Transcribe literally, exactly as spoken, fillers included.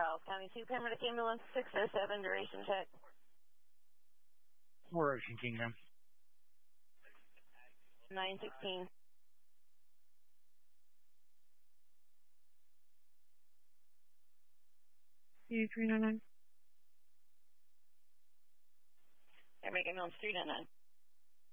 Giles County two, paramedic ambulance six oh seven, duration check. For Ocean Kingdom. nine sixteen. three nine nine. Paramedic ambulance three nine nine.